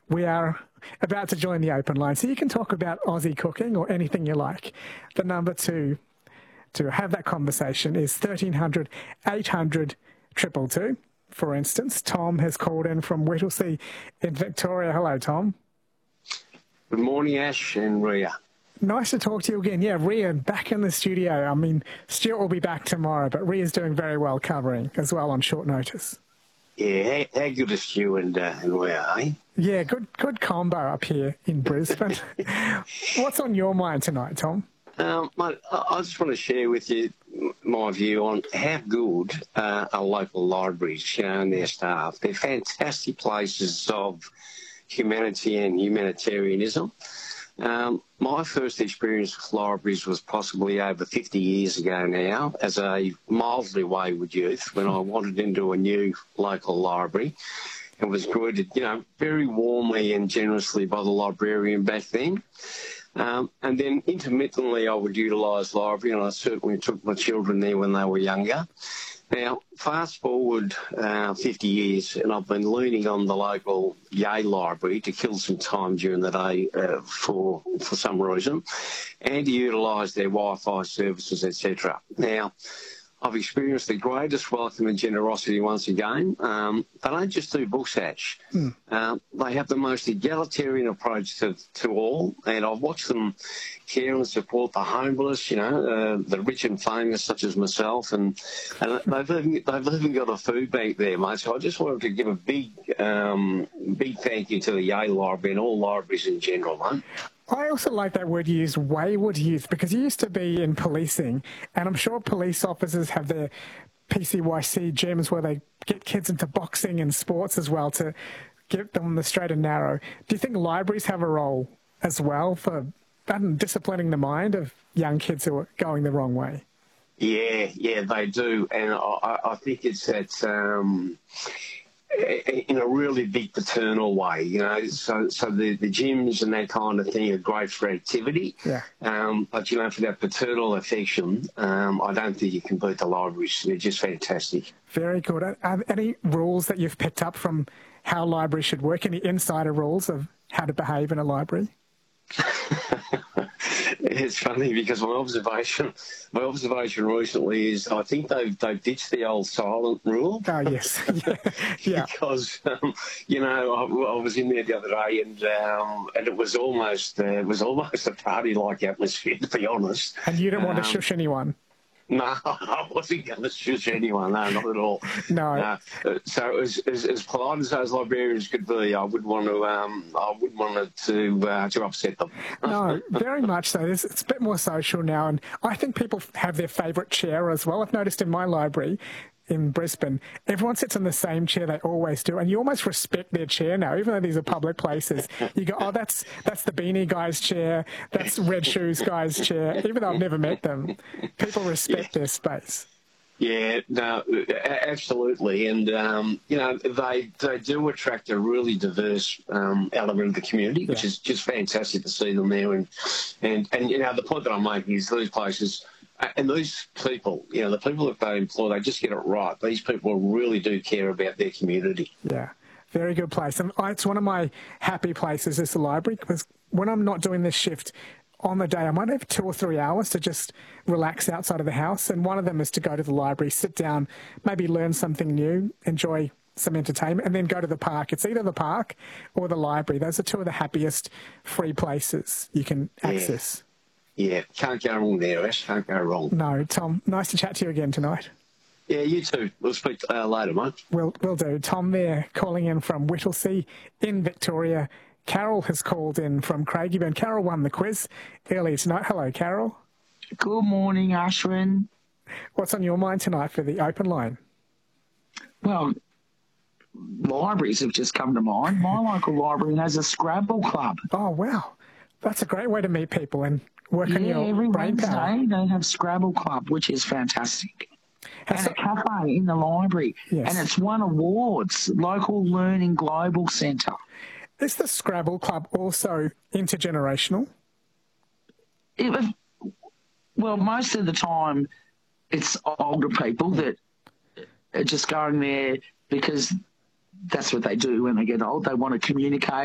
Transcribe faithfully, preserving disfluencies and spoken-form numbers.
We are about to join the open line, so you can talk about Aussie cooking or anything you like. The number to to have that conversation is thirteen hundred, eight hundred, two two two. For instance, Tom has called in from Whittlesea in Victoria. Hello, Tom. Good morning, Ash and Ria. Nice to talk to you again. Yeah, Ria, back in the studio. I mean, Stuart will be back tomorrow, but Ria's doing very well covering as well on short notice. Yeah, how, how good is Stu and, uh, and Ria, eh? Yeah, good good combo up here in Brisbane. What's on your mind tonight, Tom? Um, mate, I just want to share with you my view on how good uh, are local libraries, you know, and their staff. They're fantastic places of humanity and humanitarianism. Um, my first experience with libraries was possibly over fifty years ago now as a mildly wayward youth when I wandered into a new local library and was greeted, you know, very warmly and generously by the librarian back then. Um, and then intermittently I would utilise library, and I certainly took my children there when they were younger. Now, fast forward uh, fifty years, and I've been leaning on the local Yay Library to kill some time during the day uh, for for some reason, and to utilise their Wi-Fi services, et cetera. Now, I've experienced the greatest welcome and generosity once again. Um, they don't just do books, Ash. Mm. Uh, they have the most egalitarian approach to, to all, and I've watched them care and support the homeless, you know, uh, the rich and famous such as myself, and, and they've, even, they've even got a food bank there, mate. So I just wanted to give a big, um, big thank you to the Yay Library and all libraries in general, mate. I also like that word you use, wayward youth, because you used to be in policing, and I'm sure police officers have their P C Y C gyms where they get kids into boxing and sports as well to get them the straight and narrow. Do you think libraries have a role as well for disciplining the mind of young kids who are going the wrong way? Yeah, yeah, they do, and I, I think it's that... Um, in a really big paternal way, you know, so so the, the gyms and that kind of thing are great for activity, yeah. um, but, you know, for that paternal affection, um, I don't think you can beat the libraries. They're just fantastic. Very good. Are there any rules that you've picked up from how libraries should work, any insider rules of how to behave in a library? It's funny because my observation, my observation recently is I think they've they've ditched the old silent rule. Oh yes, yeah. yeah. Because um, you know I, I was in there the other day and um, and it was almost uh, it was almost a party-like atmosphere, to be honest. And you didn't want um, to shush anyone. No, I wasn't going to shush anyone. No, not at all. No. Uh, so as, as as polite as those librarians could be, I wouldn't want to. Um, I wouldn't want it to uh, to upset them. No, very much so. It's, it's a bit more social now, and I think people have their favourite chair as well. I've noticed in my library in Brisbane, everyone sits in the same chair they always do, and you almost respect their chair now, even though these are public places. You go, oh, that's that's the beanie guy's chair, that's Red Shoes guy's chair, even though I've never met them. People respect yeah. their space. Yeah, no, absolutely, and um, you know they they do attract a really diverse um, element of the community, which yeah. is just fantastic to see them there. And and and you know the point that I'm making is these places. And these people, you know, the people that they employ, they just get it right. These people really do care about their community. Yeah, very good place. And it's one of my happy places is the library, because when I'm not doing this shift on the day, I might have two or three hours to just relax outside of the house. And one of them is to go to the library, sit down, maybe learn something new, enjoy some entertainment, and then go to the park. It's either the park or the library. Those are two of the happiest free places you can access. Yeah. Yeah, can't go wrong there, Ash. Can't go wrong. No, Tom, nice to chat to you again tonight. Yeah, you too. We'll speak uh, later, mate. We'll, we'll do. Tom there, calling in from Whittlesea in Victoria. Carol has called in from Craigieburn. Carol won the quiz earlier tonight. Hello, Carol. Good morning, Ashwin. What's on your mind tonight for the open line? Well, libraries have just come to mind. My local library has a Scrabble club. Oh, wow. That's a great way to meet people and work yeah, on your every brain Wednesday power. They have Scrabble Club, which is fantastic. Has and a cafe in the library. Yes. And it's won awards, Local Learning Global Centre. Is the Scrabble Club also intergenerational? It was, well, most of the time it's older people that are just going there because that's what they do when they get old. They want to communicate.